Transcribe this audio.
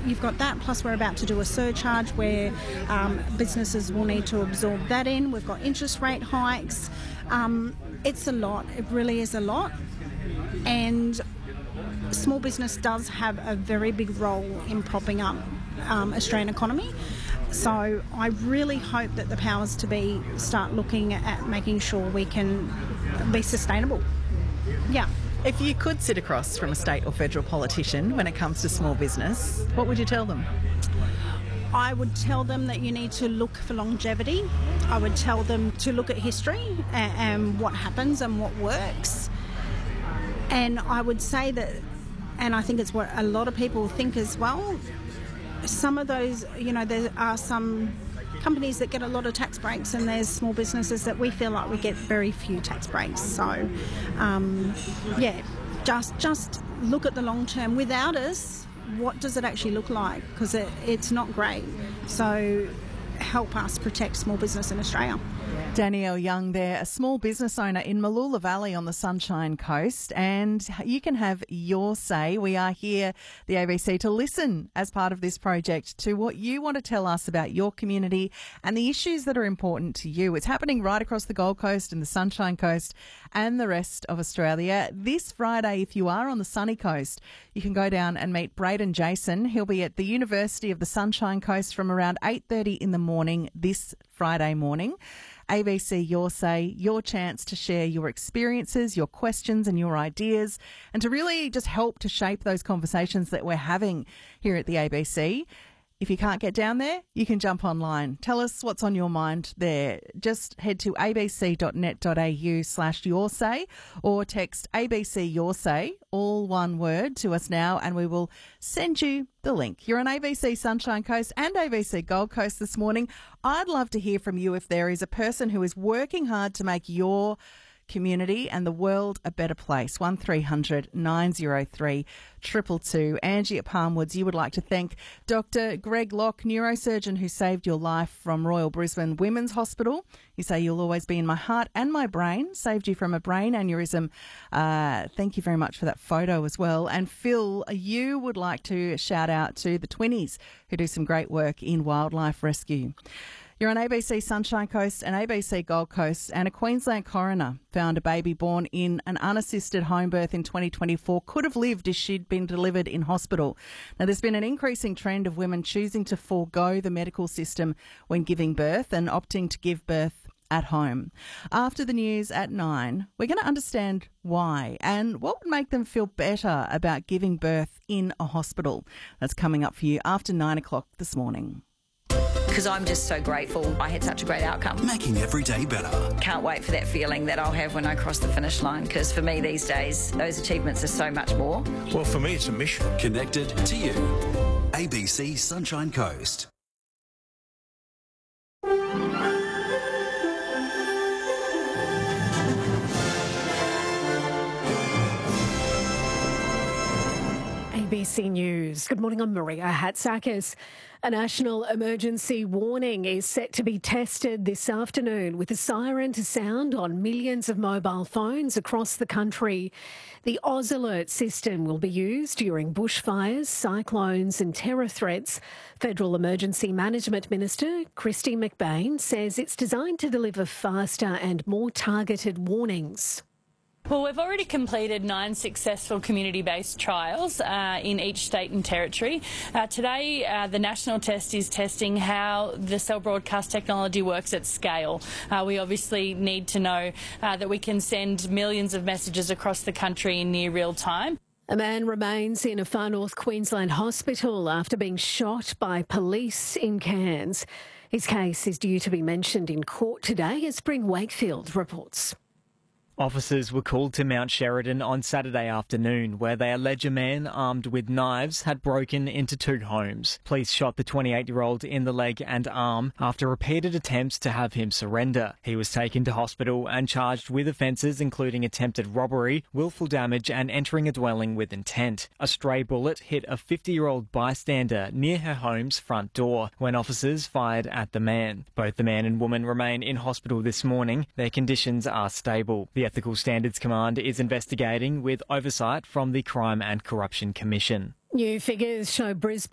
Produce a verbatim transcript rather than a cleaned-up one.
you've got that, plus we're about to do a surcharge where um, businesses will need to absorb that in. We've got interest rate hikes. Um, it's a lot. It really is a lot. And small business does have a very big role in propping up um, Australian economy. So I really hope that the powers to be start looking at making sure we can be sustainable. Yeah. If you could sit across from a state or federal politician when it comes to small business, what would you tell them? I would tell them that you need to look for longevity. I would tell them to look at history and, and what happens and what works. And I would say that, and I think it's what a lot of people think as well, some of those, you know, there are some companies that get a lot of tax breaks, and there's small businesses that we feel like we get very few tax breaks. So, um, yeah, just just look at the long term. Without us, what does it actually look like? Because it, it's not great. So help us protect small business in Australia. Danielle Young there, a small business owner in Mooloolah Valley on the Sunshine Coast, and you can have your say. We are here, the A B C, to listen as part of this project to what you want to tell us about your community and the issues that are important to you. It's happening right across the Gold Coast and the Sunshine Coast and the rest of Australia. This Friday, if you are on the sunny coast, you can go down and meet Braden Jason. He'll be at the University of the Sunshine Coast from around eight thirty in the morning this Friday morning. A B C Your Say, your chance to share your experiences, your questions and your ideas, and to really just help to shape those conversations that we're having here at the A B C. If you can't get down there, you can jump online. Tell us what's on your mind there. Just head to abc.net.au slash your say or text A B C Your Say, all one word, to us now, and we will send you the link. You're on A B C Sunshine Coast and A B C Gold Coast this morning. I'd love to hear from you if there is a person who is working hard to make your community and the world a better place. one three hundred nine oh three two two two. Angie at Palmwoods, you would like to thank Doctor Greg Locke, neurosurgeon who saved your life from Royal Brisbane Women's Hospital. You say you'll always be in my heart and my brain, saved you from a brain aneurysm. Uh, thank you very much for that photo as well. And Phil, you would like to shout out to the Twinnies who do some great work in wildlife rescue. You're on A B C Sunshine Coast and A B C Gold Coast, and a Queensland coroner found a baby born in an unassisted home birth in twenty twenty-four could have lived if she'd been delivered in hospital. Now, there's been an increasing trend of women choosing to forego the medical system when giving birth and opting to give birth at home. After the news at nine, we're going to understand why and what would make them feel better about giving birth in a hospital. That's coming up for you after nine o'clock this morning. Because I'm just so grateful I had such a great outcome. Making every day better. Can't wait for that feeling that I'll have when I cross the finish line, because for me these days, those achievements are so much more. Well, for me, it's a mission. Connected to you. A B C Sunshine Coast. A B C News. Good morning, I'm Maria Hatzakis. A national emergency warning is set to be tested this afternoon with a siren to sound on millions of mobile phones across the country. The Oz Alert system will be used during bushfires, cyclones and terror threats. Federal Emergency Management Minister Kristy McBain says it's designed to deliver faster and more targeted warnings. Well, we've already completed nine successful community-based trials uh, in each state and territory. Uh, today, uh, the national test is testing how the cell broadcast technology works at scale. Uh, we obviously need to know uh, that we can send millions of messages across the country in near real time. A man remains in a far north Queensland hospital after being shot by police in Cairns. His case is due to be mentioned in court today, as Spring Wakefield reports. Officers were called to Mount Sheridan on Saturday afternoon, where they allege a man armed with knives had broken into two homes. Police shot the twenty-eight-year-old in the leg and arm after repeated attempts to have him surrender. He was taken to hospital and charged with offences including attempted robbery, willful damage and entering a dwelling with intent. A stray bullet hit a fifty-year-old bystander near her home's front door when officers fired at the man. Both the man and woman remain in hospital this morning. Their conditions are stable. The Ethical Standards Command is investigating with oversight from the Crime and Corruption Commission. New figures show Brisbane